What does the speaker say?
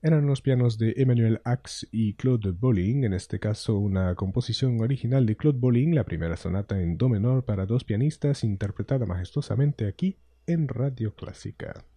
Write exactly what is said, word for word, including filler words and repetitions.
Eran los pianos de Emmanuel Ax y Claude Bolling, en este caso una composición original de Claude Bolling, la primera sonata en do menor para dos pianistas, interpretada majestuosamente aquí en Radio Clásica.